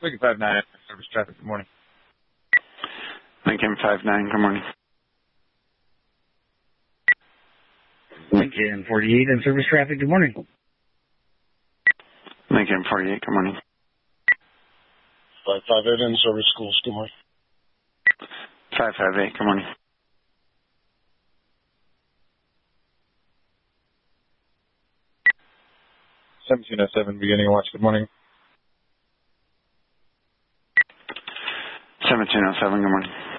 Lincoln 59, service traffic, good morning. Lincoln 59, good morning. Lincoln 48 and service traffic, good morning. Lincoln 48, good morning. 558 in service schools, good morning. 558, good morning. $1707 beginning watch, good morning. 1707, good morning.